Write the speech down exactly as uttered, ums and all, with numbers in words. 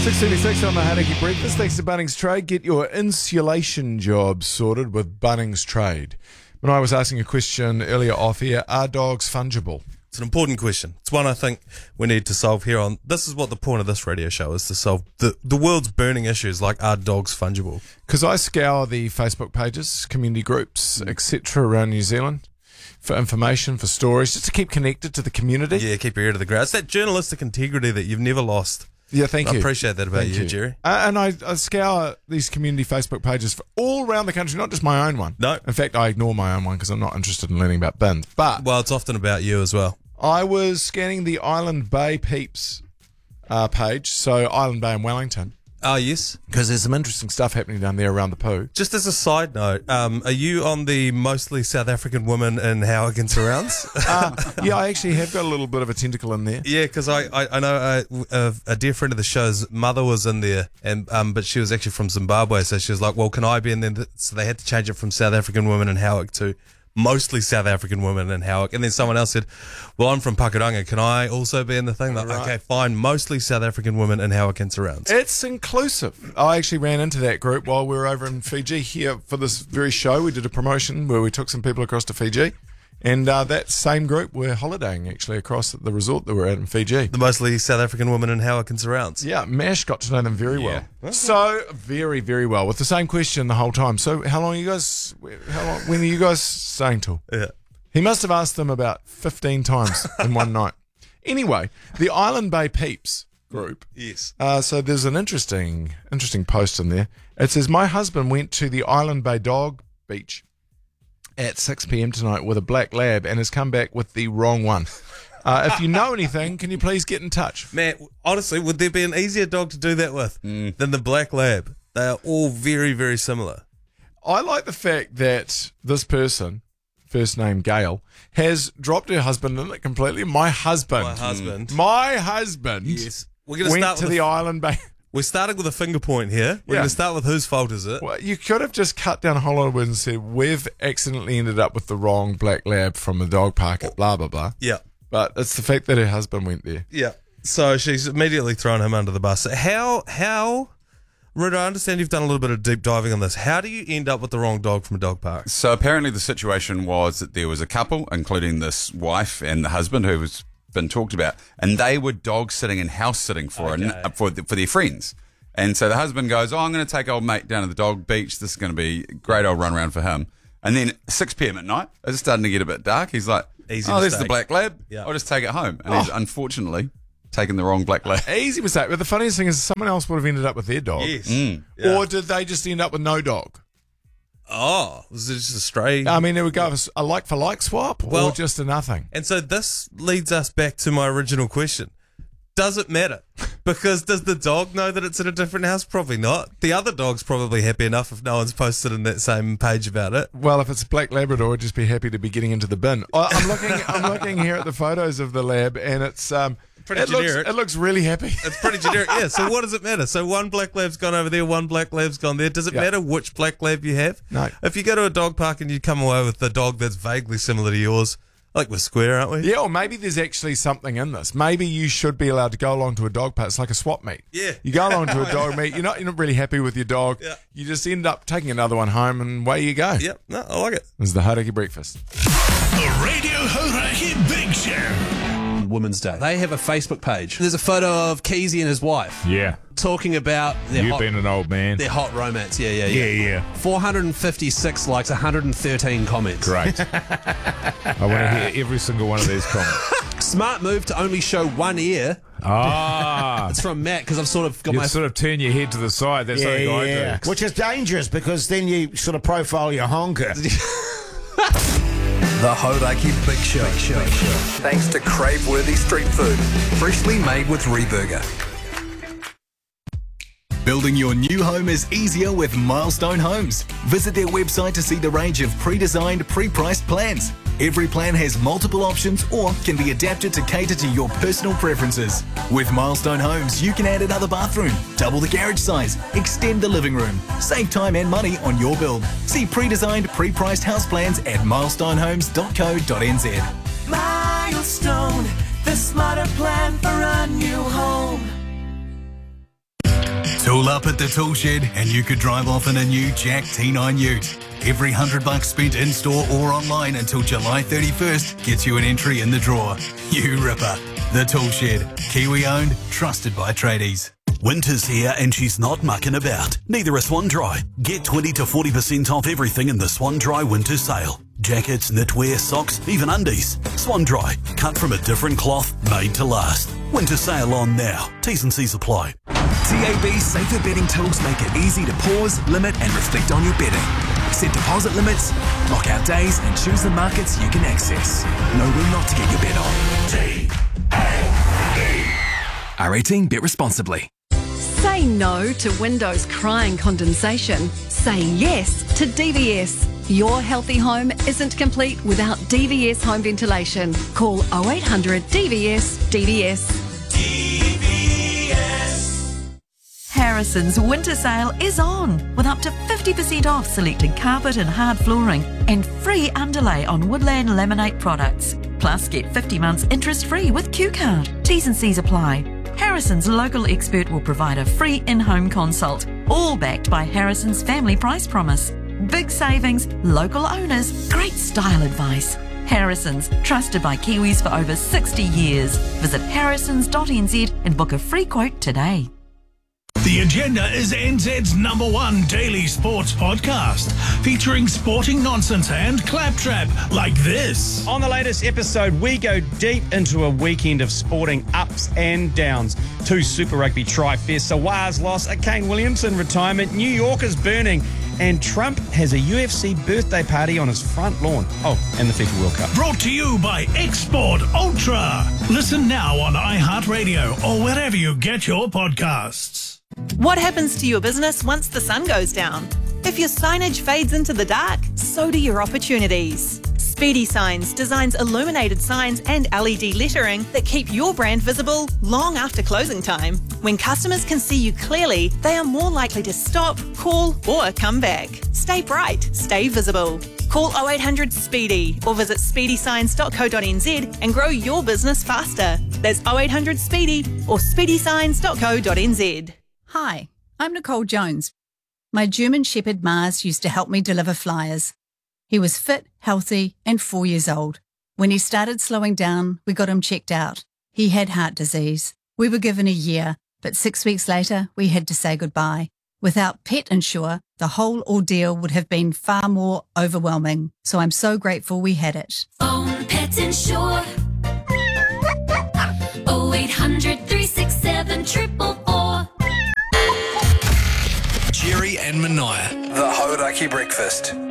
six thirty-six on the Hauraki Breakfast. Thanks to Bunnings Trade. Get your insulation job sorted with Bunnings Trade. When I was asking a question earlier off here, are dogs fungible? It's an important question. It's one I think we need to solve here on. This is what the point of this radio show is, to solve the, the world's burning issues like, are dogs fungible? Because I scour the Facebook pages, community groups, et cetera around New Zealand for information, for stories, just to keep connected to the community. Yeah, keep your ear to the ground. It's that journalistic integrity that you've never lost. Yeah, thank I you. I appreciate that about Thank you, you. Jerry. Uh, and I, I scour these community Facebook pages for all around the country, not just my own one. No. In fact, I ignore my own one because I'm not interested in learning about bins. But Well, it's often about you as well. I was scanning the Island Bay Peeps uh, page, so Island Bay in Wellington, Oh, yes. because there's some interesting stuff happening down there around the poo. Just as a side note, um, are you on the mostly South African women in Howick and surrounds? Uh, yeah, I actually have got a little bit of a tentacle in there. Yeah, because I, I, I know a, a, a dear friend of the show's mother was in there, and um, but she was actually from Zimbabwe, so she was like, well, can I be in there? So they had to change it from South African women in Howick to mostly South African women in Howick. And then someone else said, well, I'm from Pakuranga, can I also be in the thing? Like, Right. okay, fine, mostly South African women in Howick and surrounds. It's inclusive. I actually ran into that group while we were over in Fiji here for this very show. We did a promotion where we took some people across to Fiji. And uh, that same group were holidaying actually across at the resort that we're at in Fiji. The mostly South African women in Howick and surrounds. Yeah, Mash got to know them very well. So, very, very well. With the same question the whole time. So, how long are you guys, how long, when are you guys staying till? Yeah. He must have asked them about fifteen times in one night. Anyway, the Island Bay Peeps group. Yes. Uh, so there's an interesting, interesting post in there. It says, my husband went to the Island Bay Dog Beach at six p.m. tonight with a black lab and has come back with the wrong one. Uh, if you know anything, can you please get in touch? Man, honestly, would there be an easier dog to do that with than the black lab? They are all very, very similar. I like the fact that this person, first name Gail, has dropped her husband in it completely. My husband. My husband. My husband. Yes. We're gonna went start to with the a- Island Bay. We're starting with a finger point here. We're Yeah. going to start with whose fault is it? Well, you could have just cut down a whole lot of words and said, we've accidentally ended up with the wrong black lab from the dog park at blah, blah, blah. Yeah. But it's the fact that her husband went there. Yeah. So she's immediately thrown him under the bus. How, how, Ruud, I understand you've done a little bit of deep diving on this. How do you end up with the wrong dog from a dog park? So apparently the situation was that there was a couple, including this wife and the husband, who was been talked about, and they were dog sitting and house sitting for Okay. an, for the, for their friends. And so the husband goes, "Oh, I'm going to take old mate down to the dog beach. This is going to be a great old run around for him." And then six p.m. at night, it's starting to get a bit dark. He's like, Easy "Oh, there's the mistake. black lab. Yeah. I'll just take it home." And he's unfortunately taken the wrong black lab. Easy mistake. But the funniest thing is someone else would have ended up with their dog. Yes. Mm. Yeah. Or did they just end up with no dog? Oh, was it just a stray? I mean, it would go a like for like swap Well- or just a nothing. And so this leads us back to my original question. Does it matter? Because does the dog know that it's in a different house? Probably not. The other dog's probably happy enough if no one's posted in that same page about it. Well, if it's a black Labrador, I'd just be happy to be getting into the bin. I- I'm looking, I'm looking here at the photos of the lab, and it's um, Pretty it looks, generic. it looks really happy. It's pretty generic. Yeah, so what does it matter? So one black lab's gone over there, one black lab's gone there. Does it Yeah. matter which black lab you have? No. If you go to a dog park and you come away with a dog that's vaguely similar to yours, like we're square, aren't we? Yeah, or maybe there's actually something in this. Maybe you should be allowed to go along to a dog park. It's like a swap meet. Yeah. You go along to a dog meet. You're not, you're not really happy with your dog. Yeah. You just end up taking another one home, and away you go. Yep, no, I like it. This is the Hauraki Breakfast. The Radio Hauraki Big Show. Women's Day. They have a Facebook page. There's a photo of Keezy and his wife Yeah. talking about their You've hot, been an old man. their hot romance. Yeah, yeah, Yeah, yeah. yeah. four hundred fifty-six likes, one hundred thirteen comments. Great. I want to hear every single one of these comments. Smart move to only show one ear. Ah. It's from Matt because I've sort of got You my. sort of turn your head to the side. That's Yeah, something yeah, I do. which is dangerous because then you sort of profile your honker. The Hauraki Big Show. Big Show. Thanks to crave-worthy street food, freshly made with Reburger. Building your new home is easier with Milestone Homes. Visit their website to see the range of pre-designed, pre-priced plans. Every plan has multiple options or can be adapted to cater to your personal preferences. With Milestone Homes, you can add another bathroom, double the garage size, extend the living room, save time and money on your build. See pre-designed, pre-priced house plans at milestone homes dot co dot n z. Milestone, the smarter plan for a new home. Tool up at the tool shed and you could drive off in a new Jack T nine Ute. Every hundred bucks spent in-store or online until July thirty-first gets you an entry in the draw. You ripper. The Tool Shed. Kiwi-owned, trusted by tradies. Winter's here and she's not mucking about. Neither is Swan Dry. Get twenty to forty percent off everything in the Swan Dry winter sale. Jackets, knitwear, socks, even undies. Swan Dry. Cut from a different cloth, made to last. Winter sale on now. T's and C's apply. T A B's safer betting tools make it easy to pause, limit and reflect on your betting. Set deposit limits, lock out days and choose the markets you can access. Know when not to get your bet on. T A B. R eighteen, bet responsibly. Say no to windows crying condensation. Say yes to D V S. Your healthy home isn't complete without D V S home ventilation. Call oh eight hundred D V S D V S. D V S. Harrison's winter sale is on with up to fifty percent off selected carpet and hard flooring and free underlay on Woodland Laminate products. Plus get fifty months interest free with Q Card. T's and C's apply. Harrison's local expert will provide a free in-home consult, all backed by Harrison's family price promise. Big savings, local owners, great style advice. Harrison's, trusted by Kiwis for over sixty years. Visit harrisons dot n z and book a free quote today. The Agenda is N Z's number one daily sports podcast, featuring sporting nonsense and claptrap like this. On the latest episode, we go deep into a weekend of sporting ups and downs. Two Super Rugby tri-fests, a Waz loss, a Kane Williamson retirement, New Yorkers burning, and Trump has a U F C birthday party on his front lawn. Oh, and the FIFA World Cup. Brought to you by Export Ultra. Listen now on iHeartRadio or wherever you get your podcasts. What happens to your business once the sun goes down? If your signage fades into the dark, so do your opportunities. Speedy Signs designs illuminated signs and L E D lettering that keep your brand visible long after closing time. When customers can see you clearly, they are more likely to stop, call, or come back. Stay bright, stay visible. Call oh eight hundred SPEEDY or visit speedy signs dot co dot n z and grow your business faster. That's oh eight hundred SPEEDY or speedy signs dot co dot n z. Hi, I'm Nicole Jones. My German Shepherd Mars used to help me deliver flyers. He was fit, healthy, and four years old. When he started slowing down, we got him checked out. He had heart disease. We were given a year, but six weeks later, we had to say goodbye. Without Pet Insure, the whole ordeal would have been far more overwhelming. So I'm so grateful we had it. Phone Pet Insure. oh eight hundred three six seven four four four. Jerry and Mania. The Hauraki Breakfast.